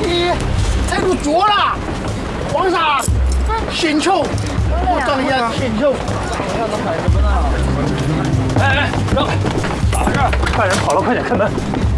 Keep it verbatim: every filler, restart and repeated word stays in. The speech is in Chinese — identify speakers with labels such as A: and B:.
A: 你踩入脚了，皇上，请求，我等一下请求。
B: 哎哎，让开！打这儿！犯人跑了，快点开门！